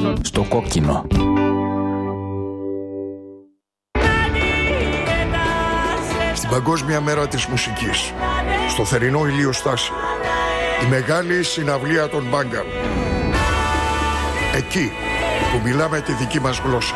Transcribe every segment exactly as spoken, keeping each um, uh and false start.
Στο κόκκινο. Στην Παγκόσμια Μέρα της Μουσικής, στο θερινό ηλιοστάσιο, η μεγάλη συναυλία των Μπάγκαν. Εκεί που μιλάμε τη δική μας γλώσσα.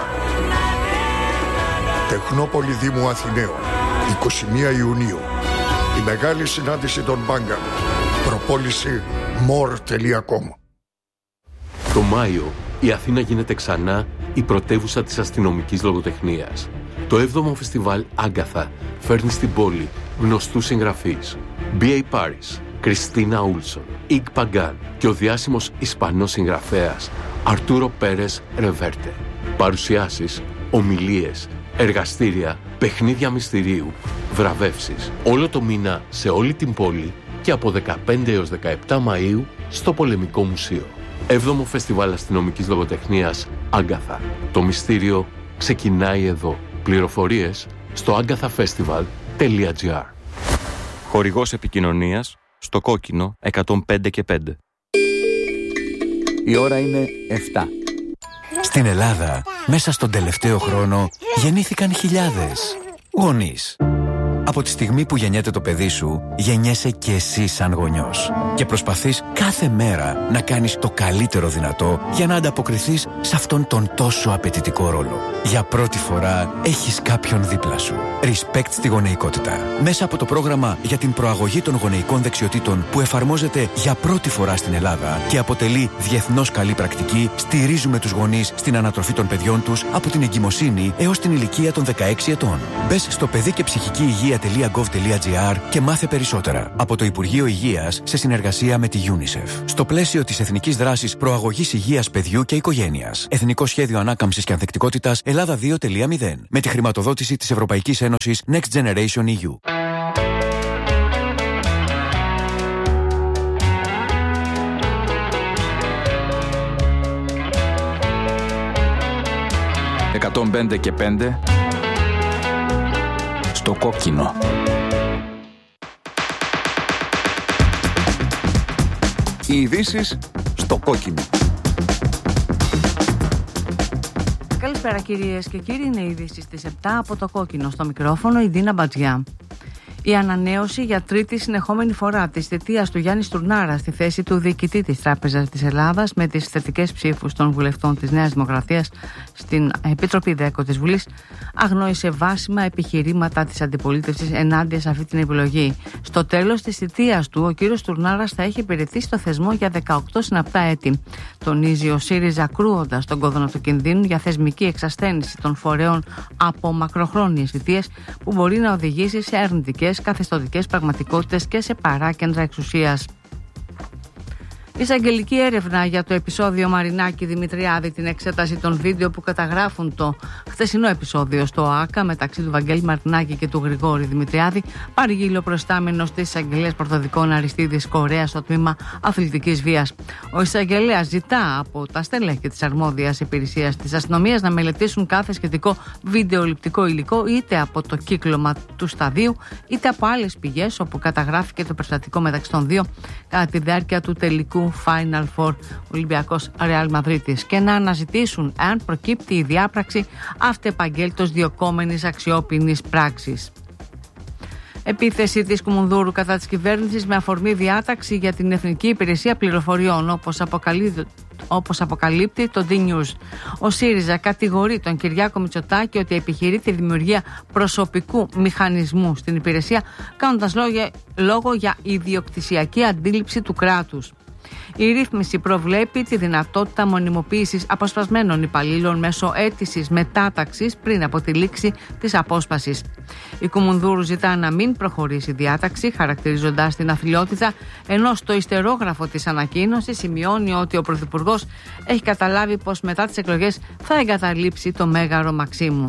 Τεχνόπολη Δήμου Αθηναίων, εικοστή πρώτη Ιουνίου. Η μεγάλη συνάντηση των Μπάγκαν. Προπόληση more τελεία com. Το Μάιο η Αθήνα γίνεται ξανά η πρωτεύουσα της αστυνομικής λογοτεχνίας. Το έβδομο φεστιβάλ Άγκαθα φέρνει στην πόλη γνωστούς συγγραφείς. μπι έι Paris, Κριστίνα Ούλσον, Ιγ Παγκάν και ο διάσημος Ισπανός συγγραφέας Αρτούρο Πέρες Ρεβέρτε. Παρουσιάσεις, ομιλίες, εργαστήρια, παιχνίδια μυστηρίου, βραβεύσεις. Όλο το μήνα σε όλη την πόλη και από δεκαπέντε έως δεκαεπτά Μαΐου στο Πολεμικό Μουσείο. Έβδομο Φεστιβάλ Αστυνομικής Λογοτεχνίας Άγκαθα. Το μυστήριο ξεκινάει εδώ. Πληροφορίες στο agathafestival τελεία τζι άρ. Χορηγός επικοινωνίας στο κόκκινο εκατόν πέντε και πέντε. Η ώρα είναι επτά. Στην Ελλάδα, μέσα στον τελευταίο χρόνο, γεννήθηκαν χιλιάδες γονείς. Από τη στιγμή που γεννιέται το παιδί σου, γεννιέσαι και εσύ σαν γονιός. Και προσπαθείς κάθε μέρα να κάνεις το καλύτερο δυνατό για να ανταποκριθείς σε αυτόν τον τόσο απαιτητικό ρόλο. Για πρώτη φορά έχεις κάποιον δίπλα σου. Respect στη γονεϊκότητα. Μέσα από το πρόγραμμα για την προαγωγή των γονεϊκών δεξιοτήτων που εφαρμόζεται για πρώτη φορά στην Ελλάδα και αποτελεί διεθνώς καλή πρακτική, στηρίζουμε τους γονείς στην ανατροφή των παιδιών τους από την εγκυμοσύνη έως την ηλικία των δεκαέξι ετών. Μπες στο παιδί και ψυχική υγεία τελεία γκοβ τελεία τζι άρ και μάθε περισσότερα από το Υπουργείο Υγείας σε συνεργασία με τη UNICEF. Στο πλαίσιο της Εθνικής Δράσης Προαγωγής Υγείας Παιδιού και Οικογένειας. Εθνικό Σχέδιο Ανάκαμψης και Ανθεκτικότητας Ελλάδα δύο τελεία μηδέν. Με τη χρηματοδότηση της Ευρωπαϊκής Ένωσης Next Generation ι γιου. εκατόν πέντε και πέντε. Στο κόκκινο. Οι ειδήσεις στο κόκκινο. Καλησπέρα κυρίες και κύριοι, είναι οι ειδήσεις στις επτά από το κόκκινο. Στο μικρόφωνο η Ντίνα Μπατζιά. Η ανανέωση για τρίτη συνεχόμενη φορά της θητείας του Γιάννη Στουρνάρα στη θέση του διοικητή της Τράπεζας της Ελλάδας, με τις θετικές ψήφους των βουλευτών της Νέας Δημοκρατίας στην Επιτροπή ΔΕΚΟ της Βουλής, αγνόησε βάσιμα επιχειρήματα της αντιπολίτευσης ενάντια σε αυτή την επιλογή. Στο τέλος της θητείας του, ο κύριος Στουρνάρας θα έχει υπηρετήσει στο θεσμό για δεκαοκτώ συναπτά έτη. Τονίζει ο ΣΥΡΙΖΑ, κρούοντας τον κόδωνα του κινδύνου για θεσμική εξασθένιση των φορέων από μακροχρόνιες θητείες που μπορεί να οδηγήσει σε αρνητικές καθεστωτικές πραγματικότητες και σε παράκεντρα εξουσίας. Εισαγγελική έρευνα για το επεισόδιο Μαρινάκη Δημητριάδη, την εξέταση των βίντεο που καταγράφουν το χθεσινό επεισόδιο στο ΟΑΚΑ μεταξύ του Βαγγέλη Μαρινάκη και του Γρηγόρη Δημητριάδη, παρήγγειλε ο προϊστάμενος της Εισαγγελίας Πρωτοδικών Αριστίδης Κορέας στο τμήμα αθλητικής βίας. Ο εισαγγελέας ζητά από τα στελέχη της αρμόδιας υπηρεσίας της αστυνομίας να μελετήσουν κάθε σχετικό βιντεοληπτικό υλικό, είτε από το κύκλωμα του σταδίου, είτε από άλλες πηγές όπου καταγράφηκε το περιστατικό μεταξύ των δύο κατά τη διάρκεια του τελικού Final Four Ολυμπιακός Ρεάλ Μαδρίτης, και να αναζητήσουν αν προκύπτει η διάπραξη αυτεπαγγέλτος διωκόμενης αξιόπινης πράξης. Επίθεση της Κουμουνδούρου κατά της κυβέρνησης με αφορμή διάταξη για την Εθνική Υπηρεσία Πληροφοριών, όπως αποκαλύπτει, όπως αποκαλύπτει το D-News. Ο ΣΥΡΙΖΑ κατηγορεί τον Κυριάκο Μητσοτάκη ότι επιχειρεί τη δημιουργία προσωπικού μηχανισμού στην υπηρεσία, κάνοντας λόγο για ιδιοκτησιακή αντίληψη του κράτους. Η ρύθμιση προβλέπει τη δυνατότητα μονιμοποίησης αποσπασμένων υπαλλήλων μέσω αίτησης μετάταξης πριν από τη λήξη της απόσπασης. Η Κουμουνδούρου ζητά να μην προχωρήσει η διάταξη, χαρακτηρίζοντας την αθλιότητα, ενώ στο ιστερόγραφο της ανακοίνωσης σημειώνει ότι ο Πρωθυπουργός έχει καταλάβει πως μετά τις εκλογές θα εγκαταλείψει το Μέγαρο Μαξίμου.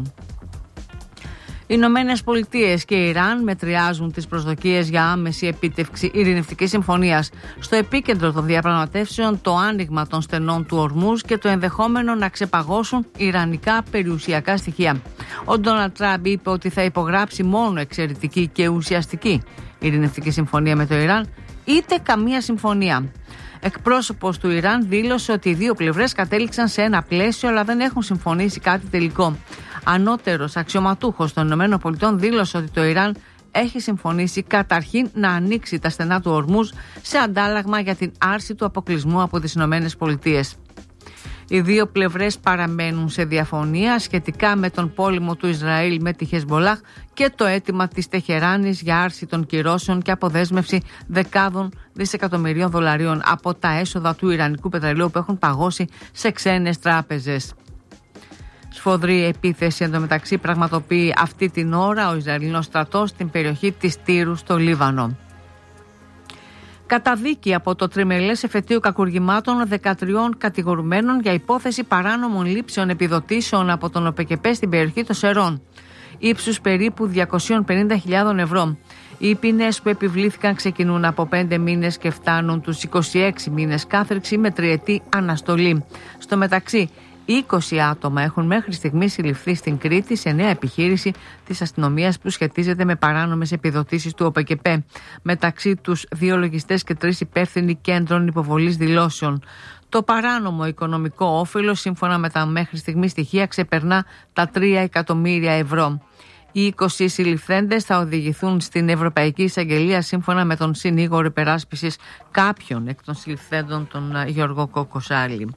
Οι Ηνωμένες Πολιτείες και η Ιράν μετριάζουν τις προσδοκίες για άμεση επίτευξη ειρηνευτικής συμφωνίας. Στο επίκεντρο των διαπραγματεύσεων το άνοιγμα των στενών του Ορμούζ και το ενδεχόμενο να ξεπαγώσουν ιρανικά περιουσιακά στοιχεία. Ο Ντόναλντ Τραμπ είπε ότι θα υπογράψει μόνο εξαιρετική και ουσιαστική ειρηνευτική συμφωνία με το Ιράν, είτε καμία συμφωνία. Εκπρόσωπος του Ιράν δήλωσε ότι οι δύο πλευρές κατέληξαν σε ένα πλαίσιο αλλά δεν έχουν συμφωνήσει κάτι τελικό. Ανώτερος αξιωματούχος των ΗΠΑ δήλωσε ότι το Ιράν έχει συμφωνήσει καταρχήν να ανοίξει τα στενά του Ορμούζ σε αντάλλαγμα για την άρση του αποκλεισμού από τις ΗΠΑ. Οι δύο πλευρές παραμένουν σε διαφωνία σχετικά με τον πόλεμο του Ισραήλ με τη Χεσμολάχ και το αίτημα της Τεχεράνης για άρση των κυρώσεων και αποδέσμευση δεκάδων δισεκατομμυρίων δολαρίων από τα έσοδα του Ιρανικού πετρελαίου που έχουν παγώσει σε ξένες τράπεζες. Σφοδρή επίθεση εντωμεταξύ πραγματοποιεί αυτή την ώρα ο Ισραηλινός στρατός στην περιοχή της Τύρου στο Λίβανο. Καταδίκη από το τριμελές εφετείο κακουργημάτων δεκατριών κατηγορουμένων για υπόθεση παράνομων λήψεων επιδοτήσεων από τον ΟΠΕΚΕΠΕ στην περιοχή των Σερών, ύψους περίπου διακόσιες πενήντα χιλιάδες ευρώ. Οι ποινές που επιβλήθηκαν ξεκινούν από πέντε μήνες και φτάνουν τους είκοσι έξι μήνες κάθριξη με τριετή αναστολή. Στο μεταξύ, είκοσι άτομα έχουν μέχρι στιγμής συλληφθεί στην Κρήτη σε νέα επιχείρηση της αστυνομίας που σχετίζεται με παράνομες επιδοτήσεις του ΟΠΕΚΕΠΕ. Μεταξύ τους δύο λογιστές και τρεις υπεύθυνοι κέντρων υποβολής δηλώσεων. Το παράνομο οικονομικό όφελος, σύμφωνα με τα μέχρι στιγμή στοιχεία, ξεπερνά τα τρία εκατομμύρια ευρώ. Οι είκοσι συλληφθέντες θα οδηγηθούν στην Ευρωπαϊκή Εισαγγελία σύμφωνα με τον συνήγορο υπεράσπισης κάποιων εκ των συλληφθέντων, τον Γιώργο Κοκοσάλη.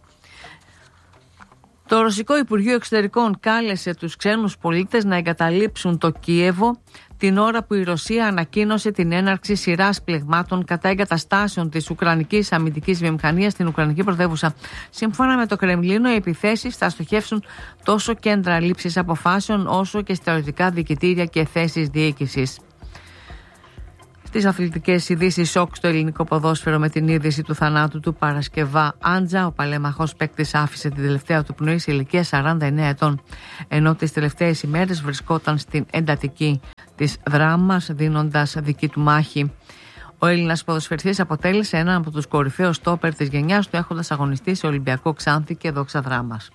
Το Ρωσικό Υπουργείο Εξωτερικών κάλεσε τους ξένους πολίτες να εγκαταλείψουν το Κίεβο την ώρα που η Ρωσία ανακοίνωσε την έναρξη σειράς πλεγμάτων κατά εγκαταστάσεων της Ουκρανικής αμυντικής βιομηχανίας στην Ουκρανική πρωτεύουσα. Σύμφωνα με το Κρεμλίνο, οι επιθέσεις θα στοχεύσουν τόσο κέντρα λήψης αποφάσεων όσο και στρατιωτικά διοικητήρια και θέσεις διοίκησης. Στις αθλητικές ειδήσεις, σοκ στο ελληνικό ποδόσφαιρο με την είδηση του θανάτου του Παρασκευά Άντζα. Ο παλέμαχος παίκτης άφησε την τελευταία του πνοή σε ηλικία σαράντα εννέα ετών, ενώ τις τελευταίες ημέρες βρισκόταν στην εντατική της δράμας δίνοντας δική του μάχη. Ο Έλληνας ποδοσφαιριστής αποτέλεσε έναν από τους κορυφαίους στόπερ της γενιάς του, έχοντας αγωνιστεί σε Ολυμπιακό Ξάνθη και Δόξα Δράμας.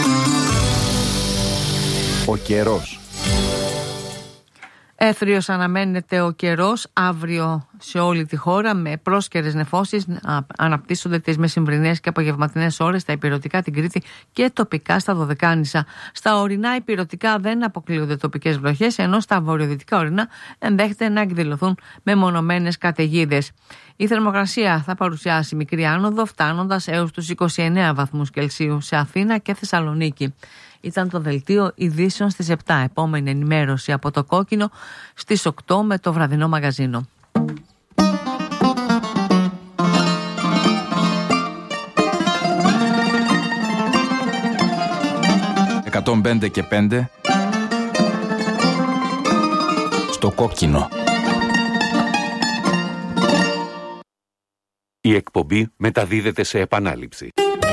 Ο καιρός. Έθριος αναμένεται ο καιρός αύριο σε όλη τη χώρα, με πρόσκαιρες νεφώσεις. Αναπτύσσονται τις μεσημβρινές και απογευματινές ώρες στα ηπειρωτικά, την Κρήτη και τοπικά στα Δωδεκάνησα. Στα ορεινά ηπειρωτικά δεν αποκλείονται τοπικές βροχές, ενώ στα βορειοδυτικά ορεινά ενδέχεται να εκδηλωθούν μεμονωμένες καταιγίδες. Η θερμοκρασία θα παρουσιάσει μικρή άνοδο, φτάνοντας έως τους είκοσι εννέα βαθμούς Κελσίου σε Αθήνα και Θεσσαλονίκη. Ήταν το δελτίο ειδήσεων στις επτά. Επόμενη ενημέρωση από το Κόκκινο στις οκτώ με το βραδινό μαγαζίνο. εκατόν πέντε και πέντε στο Κόκκινο. Η εκπομπή μεταδίδεται σε επανάληψη.